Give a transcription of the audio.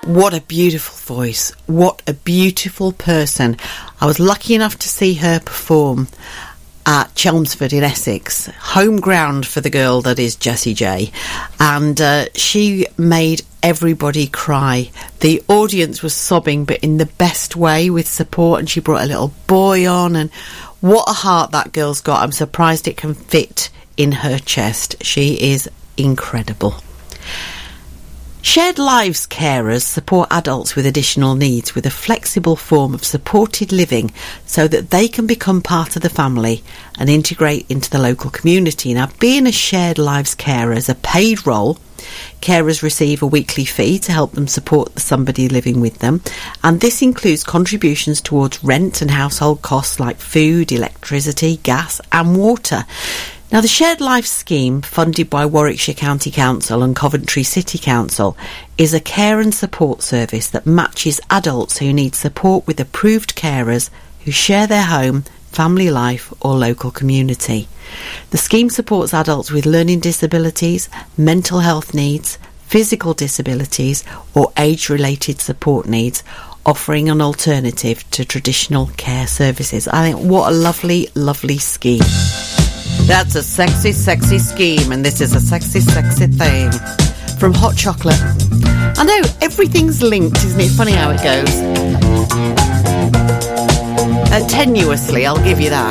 What a beautiful voice. What a beautiful person. I was lucky enough to see her perform at Chelmsford in Essex, home ground for the girl that is Jessie J, and she made everybody cry. The audience was sobbing, but in the best way, with support, and she brought a little boy on, and what a heart that girl's got. I'm surprised it can fit in her chest. She is incredible. Shared Lives carers support adults with additional needs with a flexible form of supported living so that they can become part of the family and integrate into the local community. Now, being a Shared Lives carer is a paid role. Carers receive a weekly fee to help them support somebody living with them, and this includes contributions towards rent and household costs like food, electricity, gas and water. Now, the Shared Life scheme, funded by Warwickshire County Council and Coventry City Council, is a care and support service that matches adults who need support with approved carers who share their home, family life or local community. The scheme supports adults with learning disabilities, mental health needs, physical disabilities or age-related support needs, offering an alternative to traditional care services. I think what a lovely, lovely scheme. That's a sexy, sexy scheme, and this is a sexy, sexy thing. From Hot Chocolate. I know, everything's linked, isn't it? Funny how it goes. Tenuously, I'll give you that.